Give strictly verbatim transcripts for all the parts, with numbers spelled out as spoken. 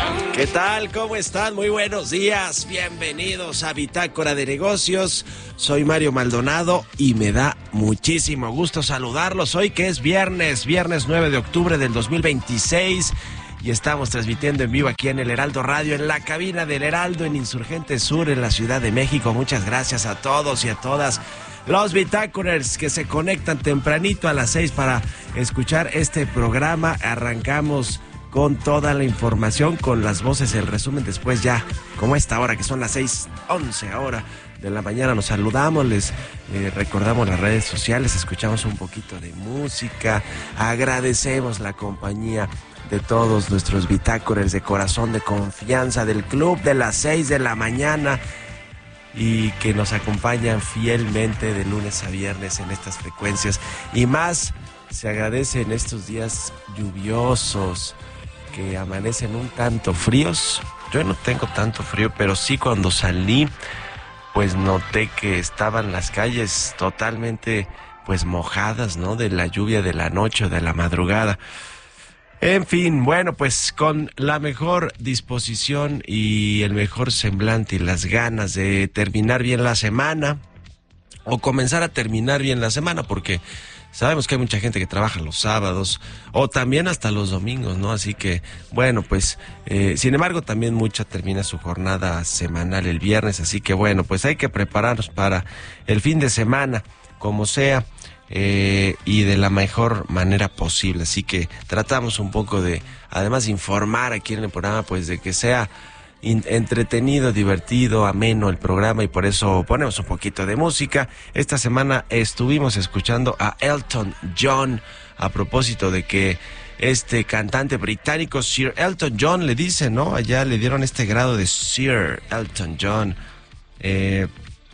¿Qué tal? ¿Cómo están? Muy buenos días. Bienvenidos a Bitácora de Negocios. Soy Mario Maldonado y me da muchísimo gusto saludarlos hoy que es viernes, viernes nueve de octubre del dos mil veintiséis. Y estamos transmitiendo en vivo aquí en el Heraldo Radio, en la cabina del Heraldo en Insurgente Sur, en la Ciudad de México. Muchas gracias a todos y a todas los Bitácorers que se conectan tempranito a las seis para escuchar este programa. Arrancamos con toda la información, con las voces, el resumen. Después ya, como esta hora, que son las seis once ahora de la mañana, nos saludamos, les eh, recordamos las redes sociales, escuchamos un poquito de música, agradecemos la compañía de todos nuestros bitácorers de corazón, de confianza, del club de las seis de la mañana y que nos acompañan fielmente de lunes a viernes en estas frecuencias. Y más se agradece en estos días lluviosos que amanecen un tanto fríos. Yo no tengo tanto frío, pero sí cuando salí, pues noté que estaban las calles totalmente pues mojadas, ¿no? De la lluvia de la noche o de la madrugada. En fin, bueno, pues con la mejor disposición y el mejor semblante y las ganas de terminar bien la semana, o comenzar a terminar bien la semana, porque sabemos que hay mucha gente que trabaja los sábados o también hasta los domingos, ¿no? Así que, bueno, pues, eh, sin embargo, también mucha termina su jornada semanal el viernes. Así que, bueno, pues hay que prepararnos para el fin de semana, como sea, eh, y de la mejor manera posible. Así que tratamos un poco de, además de informar aquí en el programa, pues de que sea entretenido, divertido, ameno el programa, y por eso ponemos un poquito de música. Esta semana estuvimos escuchando a Elton John, a propósito de que este cantante británico, Sir Elton John, le dicen, ¿no? Allá le dieron este grado de Sir Elton John. Eh,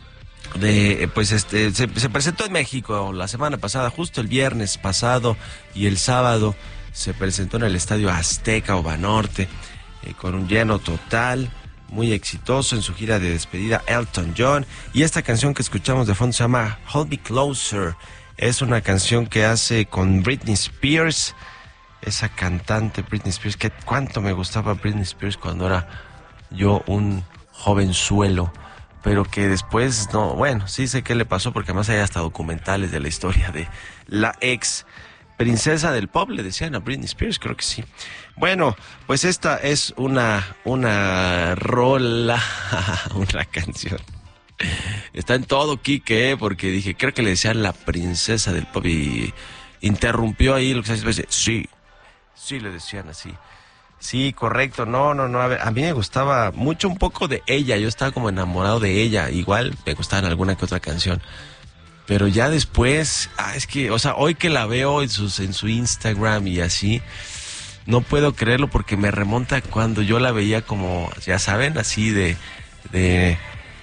de pues este se, se presentó en México la semana pasada, justo el viernes pasado, y el sábado se presentó en el Estadio Azteca o Banorte. Eh, con un lleno total, muy exitoso en su gira de despedida Elton John. Y esta canción que escuchamos de fondo se llama Hold Me Closer. Es una canción que hace con Britney Spears, esa cantante Britney Spears, que cuánto me gustaba Britney Spears cuando era yo un jovenzuelo, pero que después, no, bueno, sí sé qué le pasó, porque además hay hasta documentales de la historia de la ex princesa del pop, le decían a Britney Spears, creo que sí. Bueno, pues esta es una, una rola, una canción. Está en todo, Quique, ¿eh? Porque dije, creo que le decían la princesa del pop y interrumpió ahí lo que se dice. Sí, sí le decían así. Sí, correcto, no, no, no, a ver, a mí me gustaba mucho un poco de ella, yo estaba como enamorado de ella, igual me gustaban alguna que otra canción. Pero ya después, ah, es que, o sea, hoy que la veo en, sus, en su Instagram y así, no puedo creerlo porque me remonta cuando yo la veía como, ya saben, así de de,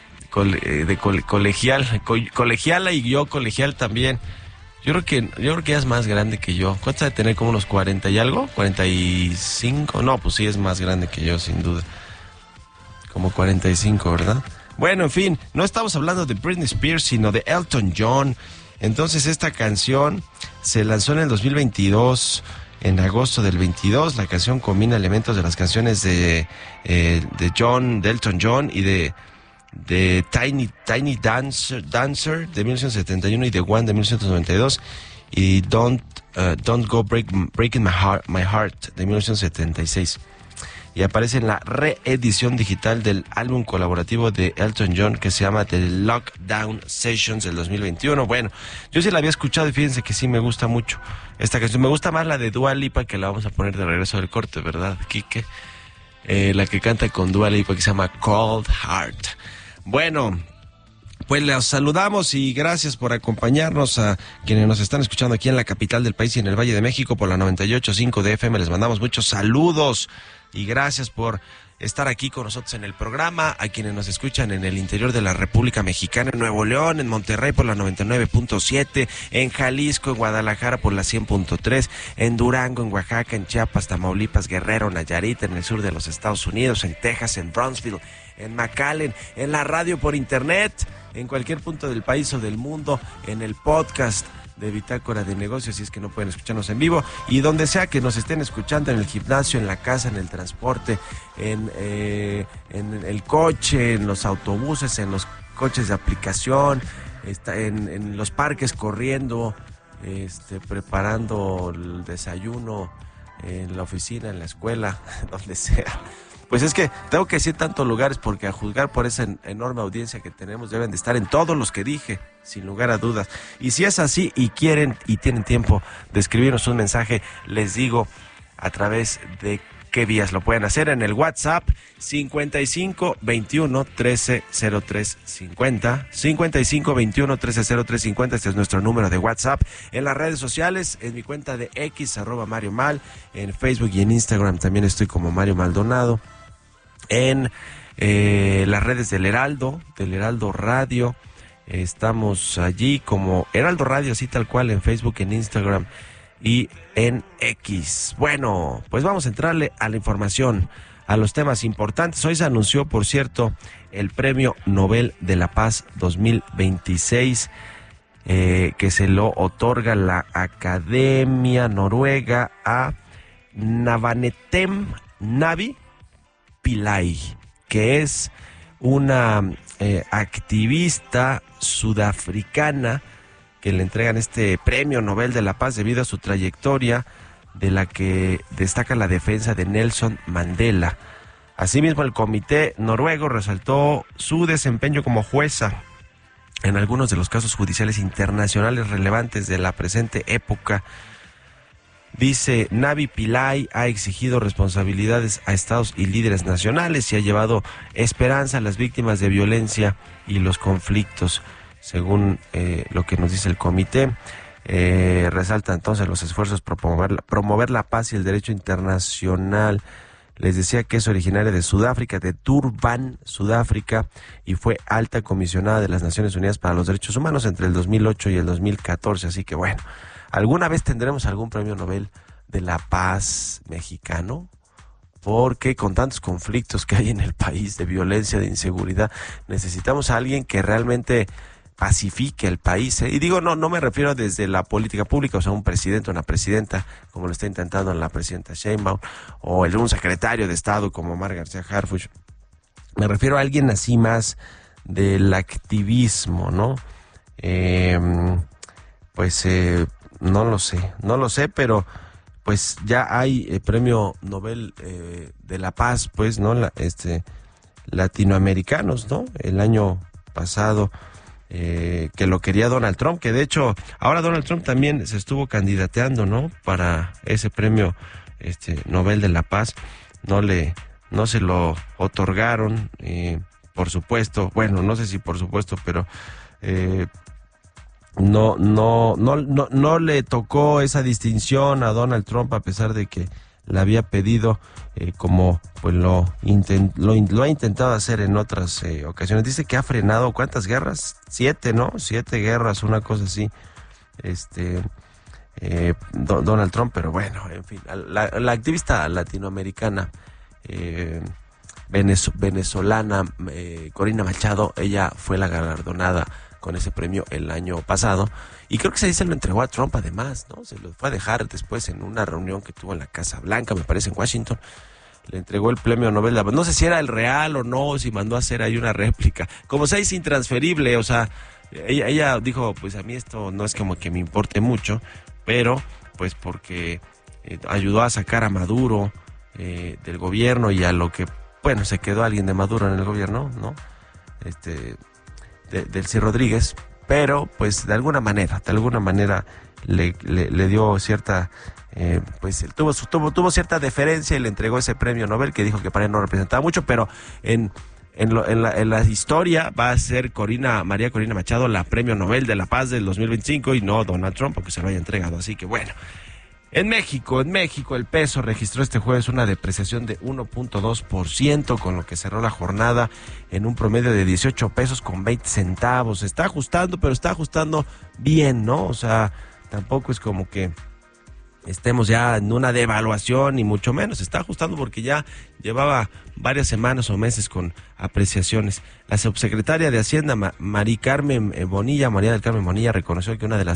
de colegial, colegiala y yo colegial también. Yo creo que yo creo que ella es más grande que yo. ¿Cuánto debe tener? ¿Como unos cuarenta y algo? ¿cuarenta y cinco? No, pues sí, es más grande que yo, sin duda. Como cuarenta y cinco, ¿verdad? Bueno, en fin, no estamos hablando de Britney Spears, sino de Elton John. Entonces, esta canción se lanzó en el dos mil veintidós, en agosto del veintidós. La canción combina elementos de las canciones de, eh, de John, de Elton John y de, de Tiny, Tiny Dancer, Dancer de mil novecientos setenta y uno y de One de mil novecientos noventa y dos y Don't, uh, Don't Go Break, Breaking My Heart, My Heart de mil novecientos setenta y seis. Y aparece en la reedición digital del álbum colaborativo de Elton John que se llama The Lockdown Sessions del dos mil veintiuno. Bueno, yo sí la había escuchado y fíjense que sí me gusta mucho esta canción. Me gusta más la de Dua Lipa, que la vamos a poner de regreso del corte, ¿verdad, Quique? Eh, la que canta con Dua Lipa, que se llama Cold Heart. Bueno, pues les saludamos y gracias por acompañarnos a quienes nos están escuchando aquí en la capital del país y en el Valle de México por la noventa y ocho punto cinco de F M. Les mandamos muchos saludos y gracias por estar aquí con nosotros en el programa. A quienes nos escuchan en el interior de la República Mexicana, en Nuevo León, en Monterrey por la noventa y nueve punto siete, en Jalisco, en Guadalajara por la cien punto tres, en Durango, en Oaxaca, en Chiapas, Tamaulipas, Guerrero, Nayarit, en el sur de los Estados Unidos, en Texas, en Brownsville, en McAllen, en la radio por internet, en cualquier punto del país o del mundo, en el podcast de Bitácora de Negocios, si es que no pueden escucharnos en vivo, y donde sea que nos estén escuchando, en el gimnasio, en la casa, en el transporte, en, eh, en el coche, en los autobuses, en los coches de aplicación, está en, en los parques corriendo, este, preparando el desayuno, en la oficina, en la escuela, donde sea. Pues es que tengo que decir tantos lugares porque a juzgar por esa enorme audiencia que tenemos deben de estar en todos los que dije, sin lugar a dudas. Y si es así y quieren y tienen tiempo de escribirnos un mensaje, les digo a través de qué vías lo pueden hacer. En el WhatsApp cincuenta y cinco veintiuno trece cero tres cincuenta, cincuenta y cinco veintiuno trece cero tres cincuenta, este es nuestro número de WhatsApp. En las redes sociales, en mi cuenta de X, arroba Mario Mal, en Facebook y en Instagram también estoy como Mario Maldonado. En eh, las redes del Heraldo, del Heraldo Radio, eh, estamos allí como Heraldo Radio, así tal cual, en Facebook, en Instagram y en X. Bueno, pues vamos a entrarle a la información, a los temas importantes. Hoy se anunció, por cierto, el Premio Nobel de la Paz dos mil veintiséis, eh, que se lo otorga la Academia Noruega a Navanetem Navi Pillay, que es una eh, activista sudafricana que le entregan este Premio Nobel de la Paz debido a su trayectoria, de la que destaca la defensa de Nelson Mandela. Asimismo, el comité noruego resaltó su desempeño como jueza en algunos de los casos judiciales internacionales relevantes de la presente época. Dice, Navi Pillay ha exigido responsabilidades a estados y líderes nacionales y ha llevado esperanza a las víctimas de violencia y los conflictos, según eh, lo que nos dice el comité. Eh, resalta entonces los esfuerzos por promover, promover la paz y el derecho internacional. Les decía que es originaria de Sudáfrica, de Durban, Sudáfrica, y fue alta comisionada de las Naciones Unidas para los Derechos Humanos entre el dos mil ocho y el dos mil catorce, así que bueno, ¿alguna vez tendremos algún premio Nobel de la Paz mexicano? Porque con tantos conflictos que hay en el país, de violencia, de inseguridad, necesitamos a alguien que realmente pacifique el país, ¿eh? Y digo, no, no me refiero desde la política pública, o sea, un presidente o una presidenta, como lo está intentando la presidenta Sheinbaum, o el, un secretario de Estado como Omar García Harfuch. Me refiero a alguien así más del activismo, ¿no? Eh, pues eh, no lo sé, no lo sé, pero pues ya hay eh, premio Nobel eh, de la Paz, pues, ¿no? La, este, latinoamericanos, ¿no? El año pasado, eh, que lo quería Donald Trump, que de hecho ahora Donald Trump también se estuvo candidateando, ¿no? Para ese premio este Nobel de la Paz, no le, no se lo otorgaron, eh, por supuesto, bueno, no sé si por supuesto, pero eh, no, no, no, no, no le tocó esa distinción a Donald Trump, a pesar de que la había pedido, eh, como pues lo, intent, lo, lo ha intentado hacer en otras eh, ocasiones. Dice que ha frenado, ¿cuántas guerras? Siete, ¿no? Siete guerras, una cosa así, este eh, do, Donald Trump, pero bueno, en fin, la, la activista latinoamericana eh, venez, venezolana eh, Corina Machado, ella fue la galardonada con ese premio el año pasado, y creo que se, se lo entregó a Trump además, ¿no? Se lo fue a dejar después en una reunión que tuvo en la Casa Blanca, me parece, en Washington. Le entregó el premio Nobel, no sé si era el real o no, si mandó a hacer ahí una réplica, como sea, es intransferible, o sea, ella, ella dijo, pues a mí esto no es como que me importe mucho, pero pues porque eh, ayudó a sacar a Maduro eh, del gobierno, y a lo que, bueno, se quedó alguien de Maduro en el gobierno, ¿no? Este... De, Delcy Rodríguez, pero pues de alguna manera, de alguna manera le, le, le dio cierta, eh, pues tuvo, tuvo, tuvo cierta deferencia y le entregó ese premio Nobel, que dijo que para él no representaba mucho, pero en, en, lo, en, la, en la historia va a ser Corina, María Corina Machado la premio Nobel de la Paz del dos mil veinticinco, y no Donald Trump, porque se lo haya entregado, así que bueno. En México, en México el peso registró este jueves una depreciación de uno punto dos por ciento, con lo que cerró la jornada en un promedio de dieciocho pesos con veinte centavos. Está ajustando, pero está ajustando bien, ¿no? O sea, tampoco es como que estemos ya en una devaluación, ni mucho menos. Está ajustando porque ya llevaba varias semanas o meses con apreciaciones. La subsecretaria de Hacienda, Mari Carmen Bonilla, María del Carmen Bonilla, reconoció que una de las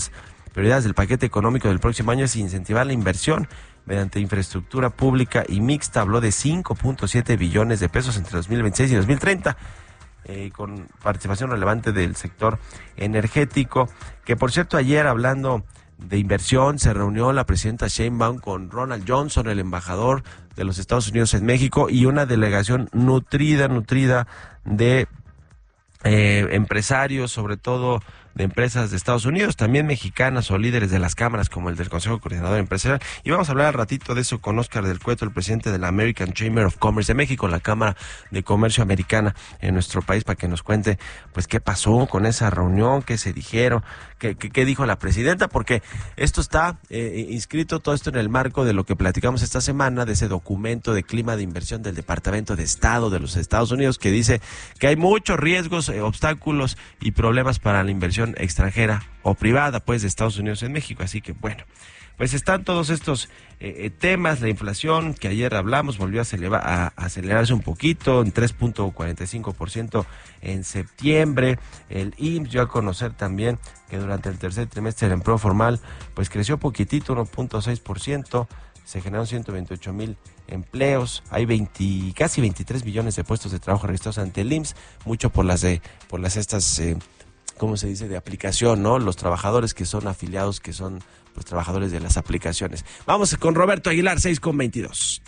prioridades del paquete económico del próximo año es incentivar la inversión mediante infraestructura pública y mixta. Habló de cinco punto siete billones de pesos entre dos mil veintiséis y dos mil treinta. Eh, con participación relevante del sector energético, que por cierto ayer, hablando de inversión, se reunió la presidenta Sheinbaum con Ronald Johnson, el embajador de los Estados Unidos en México, y una delegación nutrida, nutrida de eh, empresarios, sobre todo de empresas de Estados Unidos, también mexicanas o líderes de las cámaras como el del Consejo Coordinador Empresarial. Y vamos a hablar al ratito de eso con Óscar del Cueto, el presidente de la American Chamber of Commerce de México, la Cámara de Comercio Americana en nuestro país, para que nos cuente pues qué pasó con esa reunión, qué se dijeron, qué, qué, qué dijo la presidenta, porque esto está eh, inscrito, todo esto en el marco de lo que platicamos esta semana, de ese documento de clima de inversión del Departamento de Estado de los Estados Unidos, que dice que hay muchos riesgos, eh, obstáculos y problemas para la inversión extranjera o privada, pues, de Estados Unidos en México. Así que, bueno, pues están todos estos eh, temas. La inflación, que ayer hablamos, volvió a, acelerar, a acelerarse un poquito, en tres punto cuarenta y cinco por ciento en septiembre. El I M S S dio a conocer también que durante el tercer trimestre el empleo formal pues creció poquitito, uno punto seis por ciento. Se generaron ciento veintiocho mil empleos, hay veinte, casi veintitrés millones de puestos de trabajo registrados ante el I M S S, mucho por las de, por las estas eh, ¿cómo se dice?, de aplicación, ¿no? Los trabajadores que son afiliados, que son pues trabajadores de las aplicaciones. Vamos con Roberto Aguilar, seis con veintidós.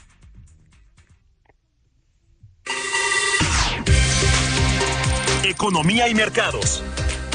Economía y mercados.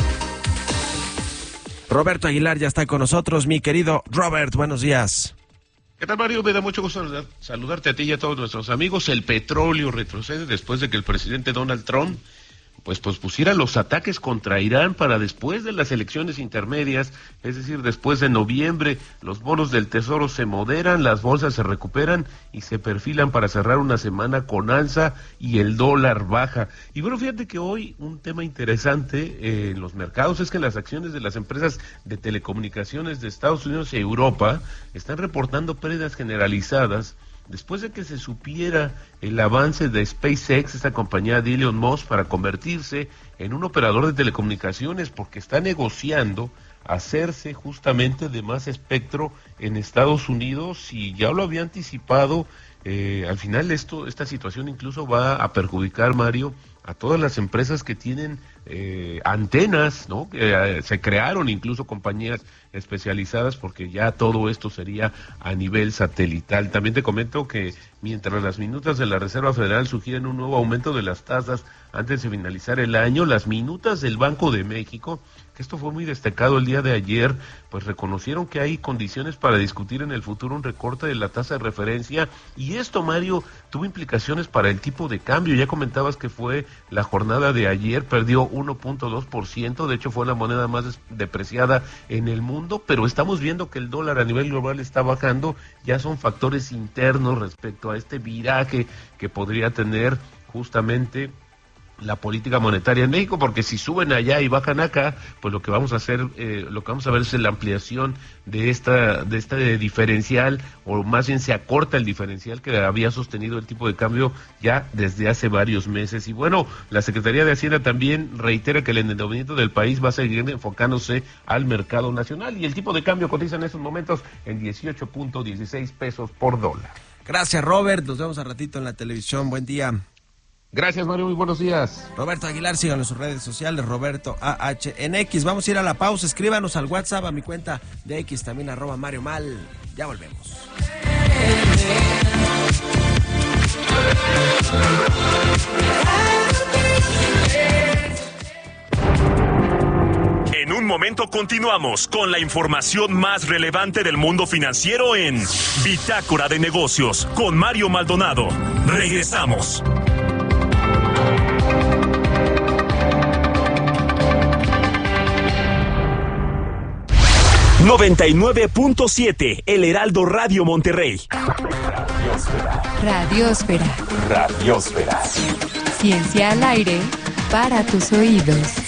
Roberto Aguilar ya está con nosotros, mi querido Robert, buenos días. ¿Qué tal, Mario? Me da mucho gusto saludar, saludarte a ti y a todos nuestros amigos. El petróleo retrocede después de que el presidente Donald Trump pues pospusiera los ataques contra Irán para después de las elecciones intermedias, es decir, después de noviembre. Los bonos del Tesoro se moderan, las bolsas se recuperan y se perfilan para cerrar una semana con alza y el dólar baja. Y bueno, fíjate que hoy un tema interesante eh, en los mercados es que las acciones de las empresas de telecomunicaciones de Estados Unidos y Europa están reportando pérdidas generalizadas después de que se supiera el avance de SpaceX, esta compañía de Elon Musk, para convertirse en un operador de telecomunicaciones, porque está negociando hacerse justamente de más espectro en Estados Unidos, y ya lo había anticipado. Eh, al final esto, esta situación incluso va a perjudicar, Mario, a todas las empresas que tienen eh, antenas, ¿no? Que eh, se crearon incluso compañías especializadas, porque ya todo esto sería a nivel satelital. También te comento que mientras las minutas de la Reserva Federal sugieren un nuevo aumento de las tasas antes de finalizar el año, las minutas del Banco de México, que esto fue muy destacado el día de ayer, pues reconocieron que hay condiciones para discutir en el futuro un recorte de la tasa de referencia, y esto, Mario, tuvo implicaciones para el tipo de cambio. Ya comentabas que fue la jornada de ayer, perdió uno punto dos por ciento, de hecho fue la moneda más depreciada en el mundo, pero estamos viendo que el dólar a nivel global está bajando. Ya son factores internos respecto a este viraje que podría tener justamente la política monetaria en México, porque si suben allá y bajan acá, pues lo que vamos a hacer, eh, lo que vamos a ver es la ampliación de esta, de este diferencial, o más bien se acorta el diferencial que había sostenido el tipo de cambio ya desde hace varios meses. Y bueno, la Secretaría de Hacienda también reitera que el endeudamiento del país va a seguir enfocándose al mercado nacional, y el tipo de cambio cotiza en estos momentos en dieciocho punto dieciséis pesos por dólar. Gracias, Robert, nos vemos al ratito en la televisión, buen día. Gracias, Mario, muy buenos días. Roberto Aguilar, síganos en sus redes sociales, Roberto A H en X. Vamos a ir a la pausa, escríbanos al WhatsApp, a mi cuenta de X, también arroba Mario Mal. Ya volvemos. En un momento continuamos con la información más relevante del mundo financiero en Bitácora de Negocios con Mario Maldonado. Regresamos. noventa y nueve punto siete El Heraldo Radio Monterrey. Radiosfera. Radiosfera. Radiosfera. Ciencia al aire para tus oídos.